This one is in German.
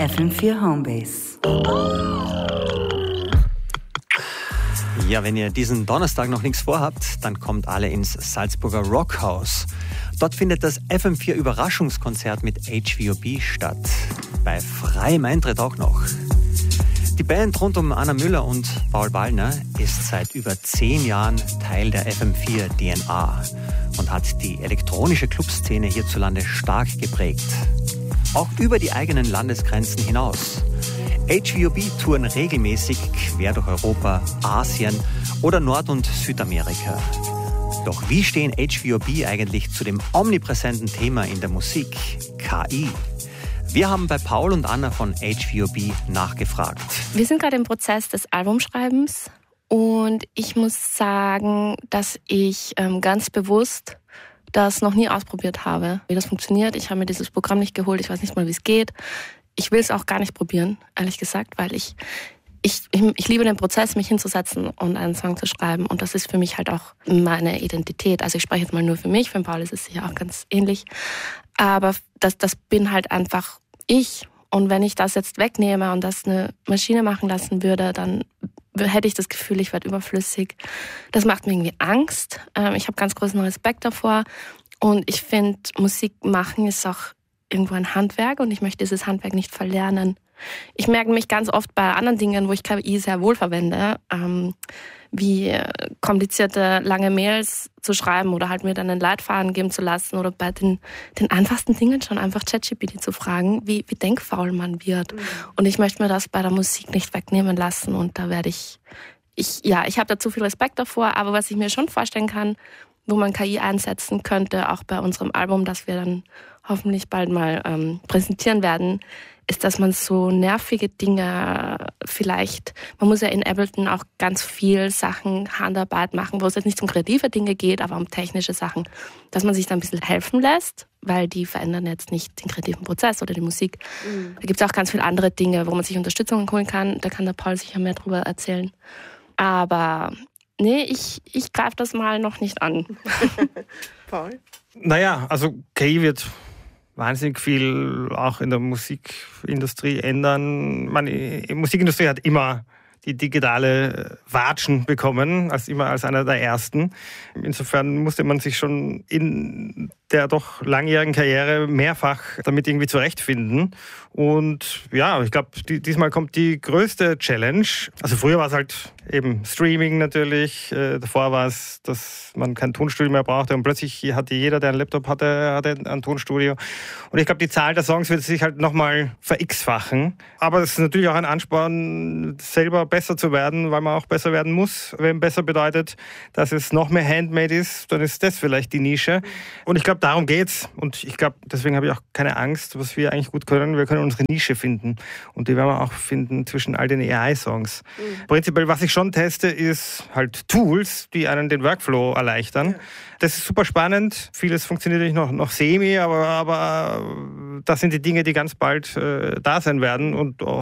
FM4 Homebase. Ja, wenn ihr diesen Donnerstag noch nichts vorhabt, dann kommt alle ins Salzburger Rockhaus. Dort findet das FM4 Überraschungskonzert mit HVOB statt. Bei freiem Eintritt auch noch. Die Band rund um Anna Müller und Paul Ballner ist seit über 10 Jahren Teil der FM4 DNA und hat die elektronische Clubszene hierzulande stark geprägt. Auch über die eigenen Landesgrenzen hinaus. HVOB touren regelmäßig quer durch Europa, Asien oder Nord- und Südamerika. Doch wie stehen HVOB eigentlich zu dem omnipräsenten Thema in der Musik, KI? Wir haben bei Paul und Anna von HVOB nachgefragt. Wir sind gerade im Prozess des Albumschreibens und ich muss sagen, dass ich ganz bewusst das noch nie ausprobiert habe, wie das funktioniert. Ich habe mir dieses Programm nicht geholt, ich weiß nicht mal, wie es geht. Ich will es auch gar nicht probieren, ehrlich gesagt, weil ich liebe den Prozess, mich hinzusetzen und einen Song zu schreiben. Und das ist für mich halt auch meine Identität. Also ich spreche jetzt mal nur für mich, für Paul ist es sicher auch ganz ähnlich. Aber das bin halt einfach ich. Und wenn ich das jetzt wegnehme und das eine Maschine machen lassen würde, dann hätte ich das Gefühl, ich werde überflüssig. Das macht mir irgendwie Angst. Ich habe ganz großen Respekt davor. Und ich finde, Musik machen ist auch irgendwo ein Handwerk und ich möchte dieses Handwerk nicht verlernen. Ich merke mich ganz oft bei anderen Dingen, wo ich KI sehr wohl verwende, wie komplizierte, lange Mails zu schreiben oder halt mir dann einen Leitfaden geben zu lassen oder bei den einfachsten Dingen schon einfach ChatGPT zu fragen, wie denkfaul man wird. Und ich möchte mir das bei der Musik nicht wegnehmen lassen und da werde ich habe da zu viel Respekt davor, aber was ich mir schon vorstellen kann, wo man KI einsetzen könnte, auch bei unserem Album, das wir dann hoffentlich bald mal präsentieren werden, ist, dass man so nervige Dinge vielleicht, man muss ja in Ableton auch ganz viel Sachen, Handarbeit machen, wo es jetzt nicht um kreative Dinge geht, aber um technische Sachen, dass man sich da ein bisschen helfen lässt, weil die verändern jetzt nicht den kreativen Prozess oder die Musik. Da gibt es auch ganz viele andere Dinge, wo man sich Unterstützung holen kann, da kann der Paul sicher mehr drüber erzählen. Aber nee, ich greife das mal noch nicht an. Paul? Naja, also KI wird wahnsinnig viel auch in der Musikindustrie ändern. Die Musikindustrie hat immer die digitale Watschen bekommen, als einer der ersten. Insofern musste man sich schon in der doch langjährigen Karriere mehrfach damit irgendwie zurechtfinden. Und ja, ich glaube, diesmal kommt die größte Challenge. Also früher war es halt eben Streaming natürlich. Davor war es, dass man kein Tonstudio mehr brauchte. Und plötzlich hatte jeder, der einen Laptop hatte ein Tonstudio. Und ich glaube, die Zahl der Songs wird sich halt nochmal ver-x-fachen. Aber es ist natürlich auch ein Ansporn, selber besser zu werden, weil man auch besser werden muss. Wenn besser bedeutet, dass es noch mehr Handmade ist, dann ist das vielleicht die Nische. Und ich glaube, darum geht's. Und ich glaube, deswegen habe ich auch keine Angst, was wir eigentlich gut können. Wir können unsere Nische finden. Und die werden wir auch finden zwischen all den AI-Songs. Prinzipiell, was ich schon teste, ist halt Tools, die einen den Workflow erleichtern. Das ist super spannend. Vieles funktioniert nicht noch semi, aber das sind die Dinge, die ganz bald da sein werden und